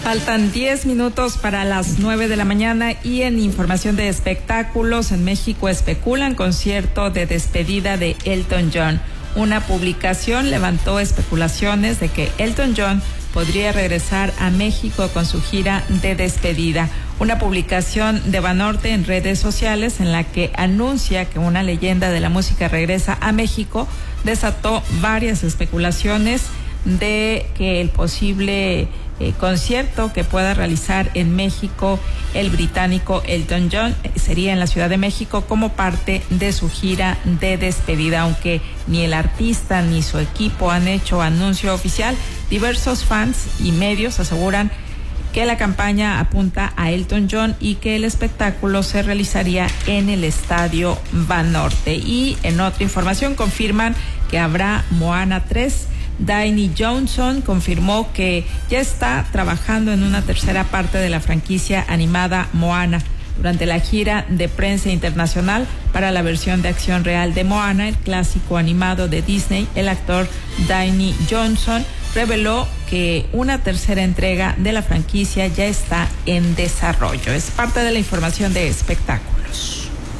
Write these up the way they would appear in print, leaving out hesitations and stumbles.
Faltan 10 minutos para las 9 de la mañana y en información de espectáculos, en México especulan concierto de despedida de Elton John. Una publicación levantó especulaciones de que Elton John podría regresar a México con su gira de despedida. Una publicación de Banorte en redes sociales en la que anuncia que una leyenda de la música regresa a México desató varias especulaciones de que el posible concierto que pueda realizar en México el británico Elton John sería en la Ciudad de México como parte de su gira de despedida. Aunque ni el artista ni su equipo han hecho anuncio oficial, diversos fans y medios aseguran que la campaña apunta a Elton John y que el espectáculo se realizaría en el Estadio Banorte. Y en otra información confirman que habrá Moana 3. Dwayne Johnson confirmó que ya está trabajando en una tercera parte de la franquicia animada Moana. Durante la gira de prensa internacional para la versión de acción real de Moana, el clásico animado de Disney, el actor Dwayne Johnson reveló que una tercera entrega de la franquicia ya está en desarrollo. Es parte de la información de espectáculos.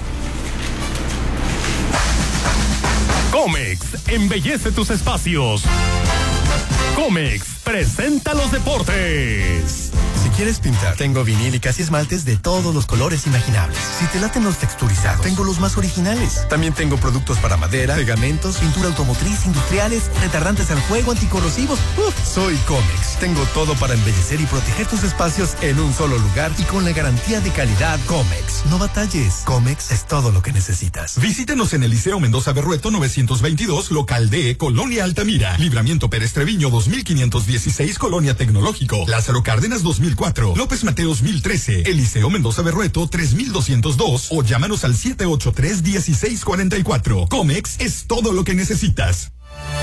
Comex embellece tus espacios. Comex presenta los deportes. Si quieres pintar, tengo vinílicas y esmaltes de todos los colores imaginables. Si te laten los texturizados, tengo los más originales. También tengo productos para madera, pegamentos, pintura automotriz, industriales, retardantes al fuego, anticorrosivos. Soy Comex. Tengo todo para embellecer y proteger tus espacios en un solo lugar y con la garantía de calidad Comex. No batalles. Comex es todo lo que necesitas. Visítenos en el Liceo Mendoza Berrueto 922, local D, Colonia Altamira. Libramiento Pérez Treviño 2516, Colonia Tecnológico. Lázaro Cárdenas 2004, López Mateos 1013, el Liceo Mendoza Berrueto 3202 o llámanos al 783-1644. Comex es todo lo que necesitas.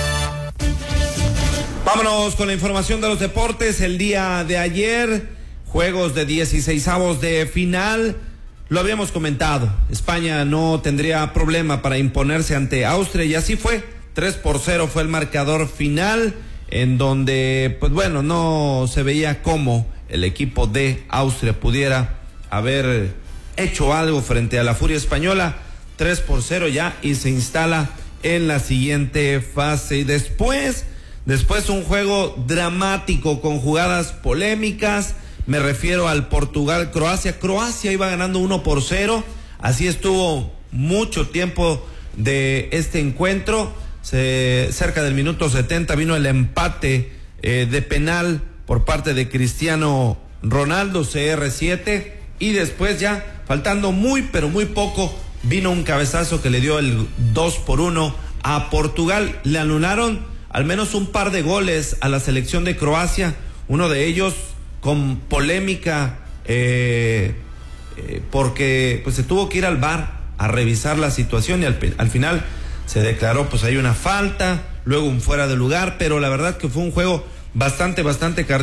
Vámonos con la información de los deportes. El día de ayer, juegos de 16avos de final. Lo habíamos comentado, España no tendría problema para imponerse ante Austria y así fue. 3-0 fue el marcador final, en donde, pues bueno, no se veía cómo el equipo de Austria pudiera haber hecho algo frente a la Furia Española. 3-0 ya y se instala en la siguiente fase. Y después un juego dramático con jugadas polémicas. Me refiero al Portugal-Croacia. Croacia iba ganando 1-0. Así estuvo mucho tiempo de este encuentro. Cerca del minuto 70 vino el empate de penal por parte de Cristiano Ronaldo, CR7. Y después ya, faltando muy pero muy poco, vino un cabezazo que le dio el 2-1 a Portugal. Le anularon al menos un par de goles a la selección de Croacia. Uno de ellos con polémica porque pues se tuvo que ir al VAR a revisar la situación y al final se declaró pues hay una falta, luego un fuera de lugar, pero la verdad que fue un juego bastante cardíaco.